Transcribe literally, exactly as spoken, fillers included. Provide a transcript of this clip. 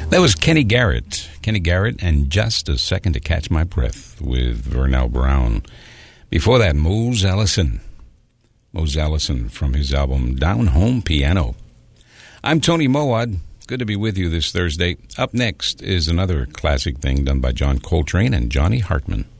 That was Kenny Garrett. Kenny Garrett and Just a Second to Catch My Breath with Vernell Brown. Before that, Mose Allison. Mose Allison from his album Down Home Piano. I'm Tony Mowat. Good to be with you this Thursday. Up next is another classic thing done by John Coltrane and Johnny Hartman.